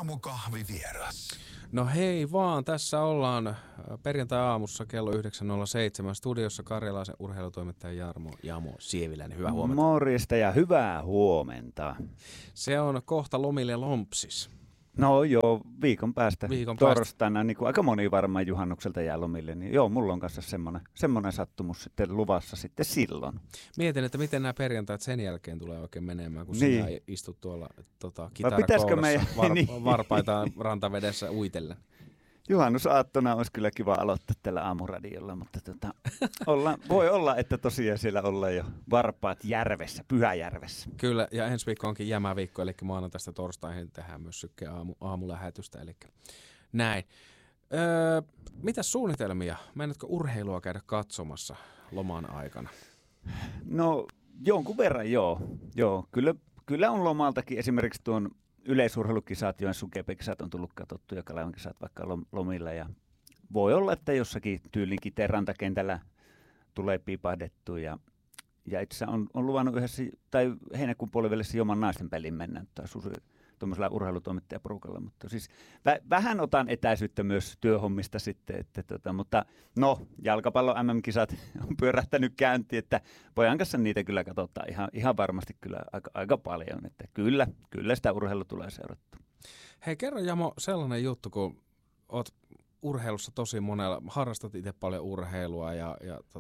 Aamukahvivieras. No hei vaan, tässä ollaan perjantai-aamussa kello 9.07 studiossa Karjalaisen urheilutoimittaja Jamo Sieviläinen. Hyvää huomenta. Morjesta ja hyvää huomenta. Se on kohta lomille lompsis. No joo, viikon päästä torstaina, niin kuin aika moni varmaan juhannukselta jää lomille, niin joo, mulla on kanssa semmoinen sattumus sitten luvassa sitten silloin. Mietin, että miten nämä perjantait sen jälkeen tulee oikein menemään, kun niin. sinä istut tuolla kitarakourassa varpaita rantavedessä uitellen. Juhannusaattona olisi kyllä kiva aloittaa tällä aamuradiolla, mutta voi olla, että tosiaan siellä ollaan jo varpaat järvessä, Pyhäjärvessä. Kyllä, ja ensi viikko onkin jämäviikko, eli maanantaista torstaihin tehdään myös Sykkeen aamulähetystä, eli näin. Mitäs suunnitelmia? Meinaatko urheilua käydä katsomassa loman aikana? No jonkun verran joo. Kyllä on lomaltakin esimerkiksi tuon yleisurheilukisat, Joensuun GP-kisat on tullut katsottu ja Kalevan kisat vaikka lomilla. Ja voi olla, että jossakin tyylin Kiteen rantakentällä tulee piipahdettu. Ja itse on luvannut yhdessä, tai heinäkuun puolivälissä Joman naisten peliin mennä tuommoisella urheilutoimittajaporukalla. Mutta siis vähän otan etäisyyttä myös työhommista sitten. Mutta no, jalkapallon MM-kisat on pyörähtänyt käyntiin, että pojan kanssa niitä kyllä katsotaan ihan varmasti kyllä aika paljon. Että kyllä sitä urheilua tulee seurattua. Hei, kerro Jamo sellainen juttu, kun oot urheilussa tosi monella, harrastat itse paljon urheilua ja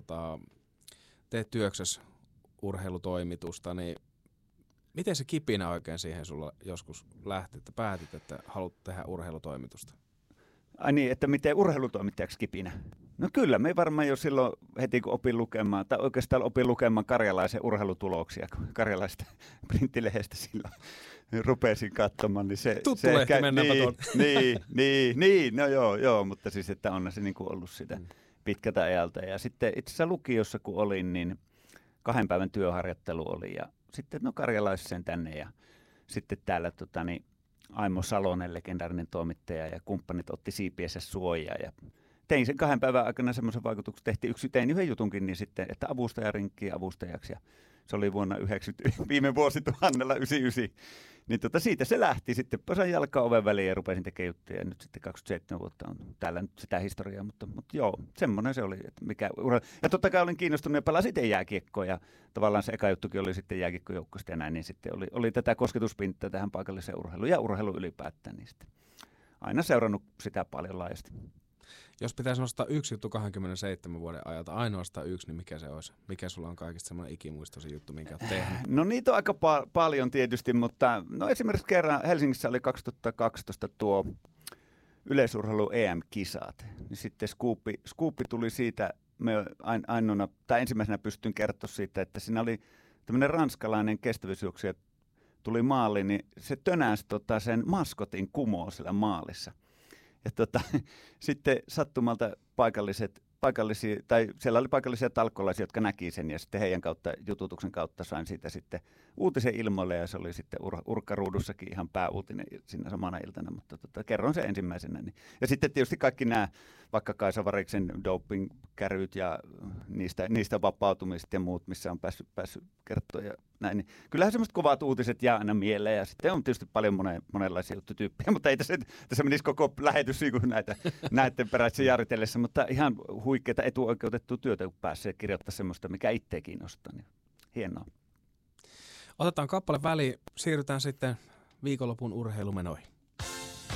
teet työksessä urheilutoimitusta, niin miten se kipinä oikein siihen sulla joskus lähti, että päätit, että haluat tehdä urheilutoimitusta? Ai niin, että miten urheilutoimittajaksi kipinä? No kyllä, me varmaan jo silloin heti kun opin lukemaan, tai oikeastaan opin lukemaan Karjalaisen urheilutuloksia, kun Karjalaista printtilehdestä silloin rupesin katsomaan. Niin tuttu lehti, mennäänpä tuon. Niin, no joo, mutta siis että on se niin kuin ollut sitä pitkältä ajalta. Ja sitten itse asiassa lukiossa kun olin, niin 2 päivän työharjoittelu oli ja sitten Karjalaisen tänne ja sitten täällä Aimo Salonen, legendaarinen toimittaja ja kumppanit otti siipiensä suojaa ja tein sen 2 päivän aikana semmoisen vaikutuksen, tein yhden jutunkin niin sitten, että avustajarinkkiin avustajaksi ja se oli vuonna 90, viime vuosituhannella 99. Niin siitä se lähti sitten, pasan jalkaa oven väliin ja rupesin tekemään juttuja ja nyt sitten 27 vuotta on täällä nyt sitä historiaa, mutta joo, semmoinen se oli. Että ja totta kai olin kiinnostunut ja pelasin sitten jääkiekkoa ja tavallaan se eka juttukin oli sitten jääkiekkojoukkoista ja näin, niin sitten oli tätä kosketuspintaa tähän paikalliseen urheiluun ja urheilu ylipäätään, niin sitten aina seurannut sitä paljon laajasti. Jos pitäisi nostaa yksi juttu 27 vuoden ajalta, ainoastaan yksi, niin mikä se olisi? Mikä sulla on kaikista semmoinen ikimuistoisin juttu, minkä olet tehnyt? No niitä on aika paljon tietysti, mutta no esimerkiksi kerran Helsingissä oli 2012 tuo yleisurheilu EM-kisat. Niin sitten Scoop tuli siitä, me ensimmäisenä pystyn kertoa siitä, että siinä oli tämmöinen ranskalainen kestävyysjuoksija tuli maaliin, niin se tönäsi sen maskotin kumoon siellä maalissa. Ja sitten sattumalta siellä oli paikallisia talkkolaisia, jotka näki sen ja sitten heidän kautta, jututuksen kautta sain siitä sitten uutisen ilmoille ja se oli sitten Urkkaruudussakin ihan pääuutinen siinä samana iltana, mutta kerron sen ensimmäisenä. Niin. Ja sitten tietysti kaikki nämä, vaikka Kaisa Variksen doping-käryt ja niistä vapautumiset ja muut, missä on päässyt kertoa ja näin. Niin kyllähän semmoiset kovat uutiset jää aina mieleen ja sitten on tietysti paljon monenlaisia juttutyyppejä, mutta ei tässä menisi koko lähetys näiden perässä jaaritellessa, mutta ihan huikeaa etuoikeutettua työtä, kun pääsee kirjoittamaan semmoista, mikä itseä kiinnostaa. Niin hienoa. Otetaan kappale väliin, siirrytään sitten viikonlopun urheilumenoihin.